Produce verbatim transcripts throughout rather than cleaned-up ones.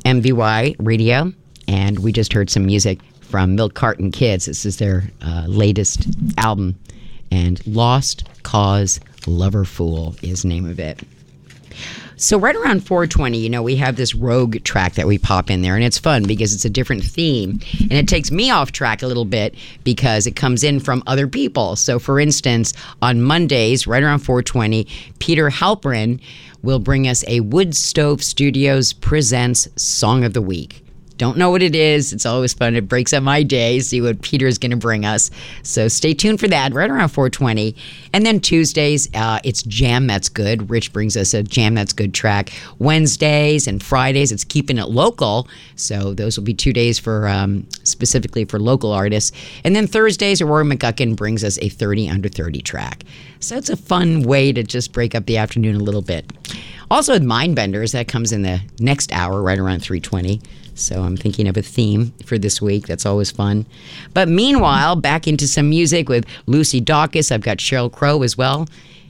M V Y Radio, and we just heard some music from Milk Carton Kids. This is their uh, latest album, and Lost Cause Lover Fool is the name of it. So right around four twenty, you know, we have this Rogue track that we pop in there, and it's fun because it's a different theme, and it takes me off track a little bit because it comes in from other people. So, for instance, on Mondays, right around four twenty, Peter Halperin will bring us a Wood Stove Studios Presents Song of the Week. Don't know what it is. It's always fun. It breaks up my day. See what Peter's going to bring us. So stay tuned for that right around four twenty. And then Tuesdays, uh, it's Jam That's Good. Rich brings us a Jam That's Good track. Wednesdays and Fridays, it's Keeping It Local. So those will be two days for um, specifically for local artists. And then Thursdays, Rory McGuckin brings us a thirty under thirty track. So it's a fun way to just break up the afternoon a little bit. Also with Mindbenders, that comes in the next hour right around three twenty. So I'm thinking of a theme for this week. That's always fun. But meanwhile, back into some music with Lucy Dacus. I've got Sheryl Crow as well.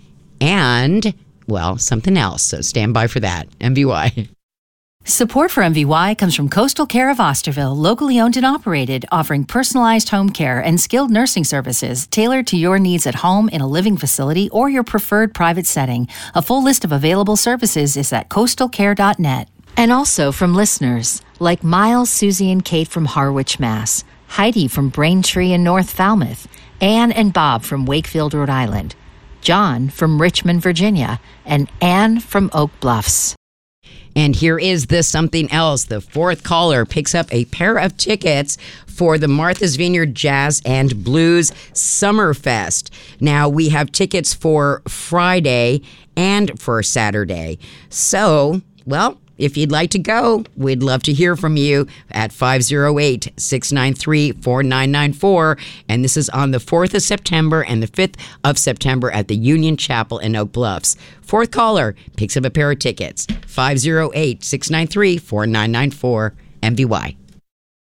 And, well, something else. So stand by for that. M V Y. Support for M V Y comes from Coastal Care of Osterville, locally owned and operated, offering personalized home care and skilled nursing services tailored to your needs at home, in a living facility, or your preferred private setting. A full list of available services is at coastal care dot net. And also from listeners like Miles, Susie, and Kate from Harwich, Mass., Heidi from Braintree in North Falmouth, Anne and Bob from Wakefield, Rhode Island, John from Richmond, Virginia, and Anne from Oak Bluffs. And here is the something else. The fourth caller picks up a pair of tickets for the Martha's Vineyard Jazz and Blues Summerfest. Now, we have tickets for Friday and for Saturday. So, well, if you'd like to go, we'd love to hear from you at five oh eight, six nine three, four nine nine four. And this is on the fourth of September and the fifth of September at the Union Chapel in Oak Bluffs. Fourth caller picks up a pair of tickets. five oh eight, six nine three, four nine nine four. M V Y.